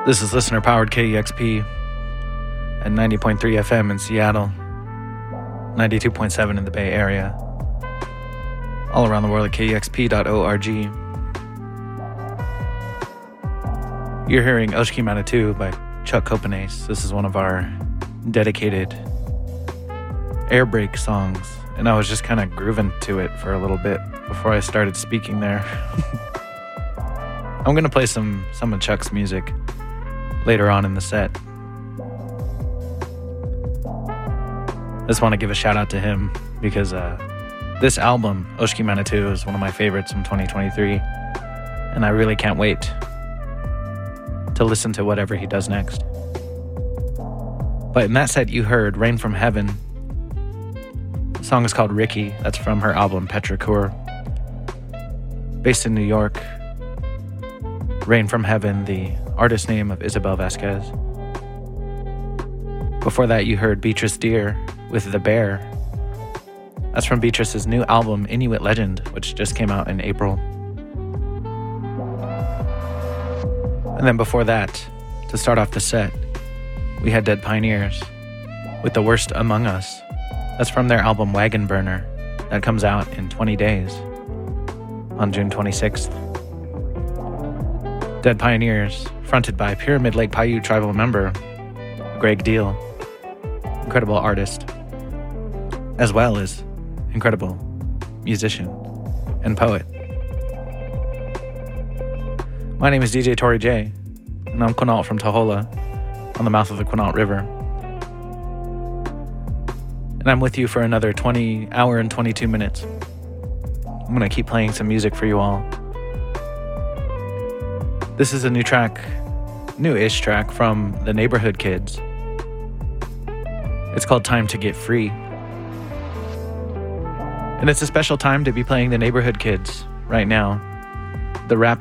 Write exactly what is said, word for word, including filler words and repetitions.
This is listener-powered K E X P at ninety point three F M in Seattle, ninety-two point seven in the Bay Area, all around the world at K E X P dot org. You're hearing Oshki Manitou by Chuck Copenace. This is one of our dedicated air break songs, and I was just kind of grooving to it for a little bit before I started speaking there. I'm going to play some, some of Chuck's music later on in the set. I just want to give a shout out to him because uh, this album, Oshki Manitou, is one of my favorites from twenty twenty-three, and I really can't wait to listen to whatever he does next. But in that set you heard Rain from Heaven. The song is called Ricky. That's from her album Petra Kur. Based in New York. Rain from Heaven, the artist name of Isabel Vasquez. Before that you heard Beatrice Deer with The Bear. That's from Beatrice's new album Inuit Legend, which just came out in April. And then before that, to start off the set, we had Dead Pioneers with The Worst Among Us. That's from their album Wagon Burner. That comes out in twenty days on June twenty-sixth. Dead Pioneers, fronted by Pyramid Lake Paiute tribal member Greg Deal, incredible artist, as well as incredible musician and poet. My name is D J Tori J, and I'm Quinault from Tahola, on the mouth of the Quinault River. And I'm with you for another twenty hour and twenty-two minutes. I'm going to keep playing some music for you all. This is a new track, new-ish track from the Neighborhood Kids. It's called Time to Get Free. And it's a special time to be playing the Neighborhood Kids right now. The rap